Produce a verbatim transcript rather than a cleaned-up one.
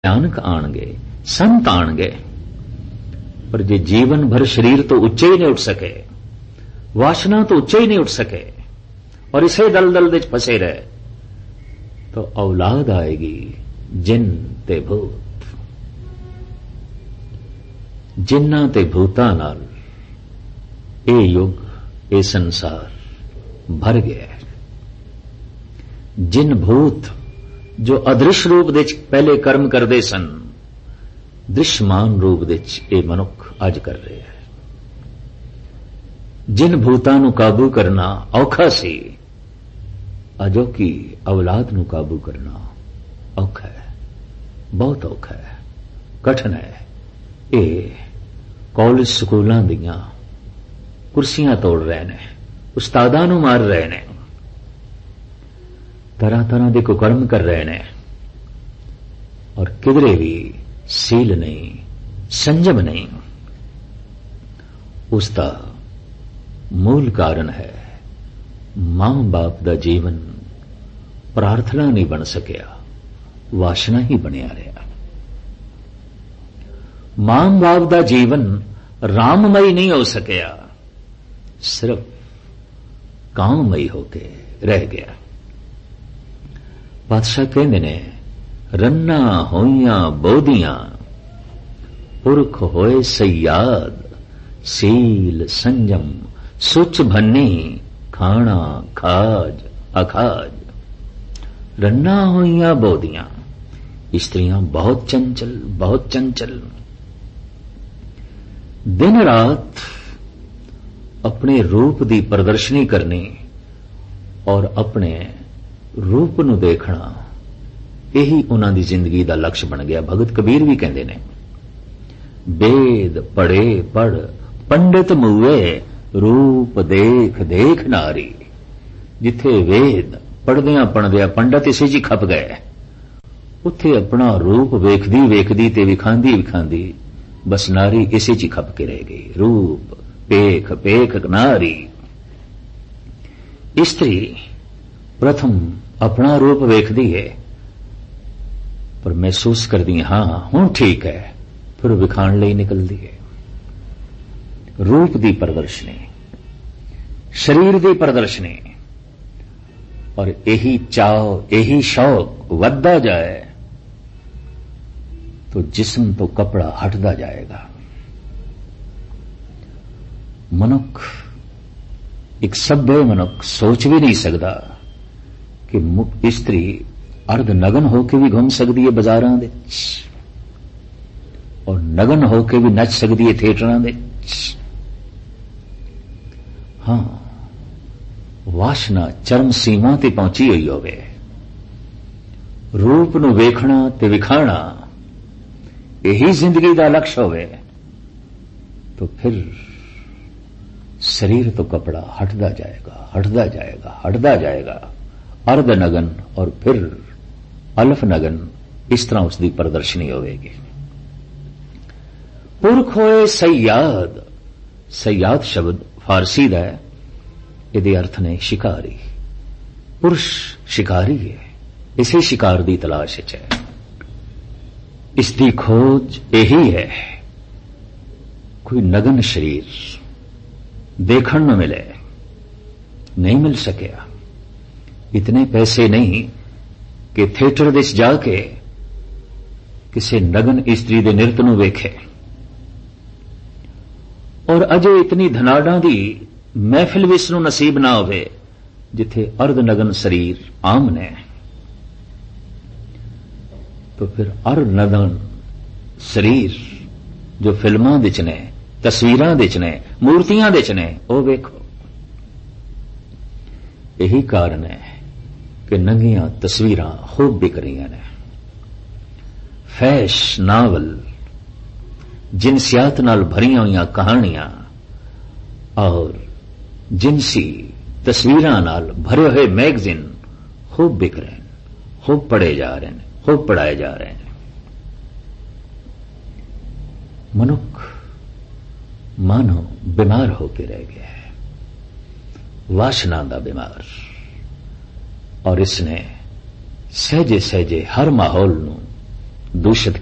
ਭਿਆਨਕ ਆਣਗੇ, ਸੰਤ ਆਣਗੇ, ਪਰ ਜੇ ਜੀਵਨ ਭਰ शरीर तो ਉੱਚੇ ਹੀ ਨਹੀਂ ਉੱਠ ਸਕੇ, वासना तो ਉੱਚੇ ही नहीं उठ सके और इसे दलदल विच फसे रहे, तो औलाद आएगी जिन ते भूत। जिन्ना ते भूतां नाल ये युग, ये संसार भर गया है। जिन भूत जो अदृश्य रूप दे पहले कर्म करते सन, दृश्यमान रूप दे ये मनुख अज कर रहे हैं। जिन भूतां नूं काबू करना औखा सी, अजो की औलाद नूं काबू करना औखा है, बहुत औखा है, कठिन है। ये कॉलेज स्कूलों दियां कुर्सियां तोड़ रहे ने, उस्तादां नूं मार रहे ने, तरह तरह के कुकर्म कर रहे ने, और किधरे भी सील नहीं, संयम नहीं। उसका मूल कारण है मां बाप का जीवन प्रार्थना नहीं बन सकिया, वासना ही बनिया रहा। मां बाप का जीवन राममई नहीं हो सकिया, सिर्फ काममई होके रह गया। बादशाह कहते ने, रन्ना होइयां बोधियां पुरख होए सयाद, सील संयम सुच भन्नी खाना खाज अखाज। रन्ना होइयां बोधियां, स्त्रियां बहुत चंचल, बहुत चंचल, दिन रात अपने रूप की प्रदर्शनी करनी और अपने रूप नूं देखना, यही उन्हां दी जिंदगी का लक्ष्य बन गया। भगत कबीर भी कहते ने, वेद पढ़े पढ़ पंडित मुए, रूप देख देख नारी। जिथे वेद पढ़दियां पढ़दियां पंडित इसे जी खप गए, उत्थे अपना रूप वेखदी वेखदी ते विखांदी विखांदी बस नारी इसे जी खप के रह गई। रूप पेख पेख नारी। स्त्री प्रथम अपना रूप वेखदी है, पर महसूस करदी हां हुण ठीक है, फिर विखाण लई निकलदी है। रूप की प्रदर्शनी, शरीर की प्रदर्शनी, और यही चाव, यही शौक वधदा जाए तो जिस्म तो कपड़ा हटदा जाएगा। मनुख, एक सभ्य मनुख सोच भी नहीं सकता कि स्त्री अर्ध नगन होके भी घूम सकती है बाजारां दे, और नगन होके भी नच सकती है थिएटरां दे। हाँ, वासना चरम सीमा ते पहुंची हुई होवे, रूप नूं वेखना ते विखाना यही जिंदगी का लक्ष्य होवे, तो फिर शरीर तो कपड़ा हटदा जाएगा, हटदा जाएगा, हटदा जाएगा। अर्ध नगन और फिर अल्फ नगन, इस तरह उसकी प्रदर्शनी होगी। पुरख होए सयाद। सयाद शब्द फारसी का है, इहदे अर्थ ने शिकारी। पुरुष शिकारी है, इसे शिकार की तलाश है। इसकी खोज यही है, कोई नगन शरीर देखण न मिले, नहीं मिल सकिया। इतने पैसे नहीं कि थिएटर विच जाके किसी नगन स्त्री दे नृत्य नूं वेखे, और अजे इतनी धनाडां दी महफिल विच नूं नसीब ना होवे जिथे अर्ध नगन शरीर आम ने। तो फिर अर्ध नगन शरीर जो फिल्मां विच ने, तस्वीरां विच ने, मूर्तियां विच ने, वो वेखो। यही कारण है कि नंगियां तस्वीरां खूब बिक रही ने। फैश नावल, जिनसियात नाल भरियां हुई कहानियां और जिनसी तस्वीरां नाल भरे हुए मैगजीन खूब बिक रहे हैं, खूब पढ़े जा रहे हैं, खूब पढ़ाए जा रहे हैं। मनुख मानो बीमार होकर रह गया है, वासना दा बीमार, और इसने सहजे सहजे हर माहौल नूं ਦੂਸ਼ਿਤ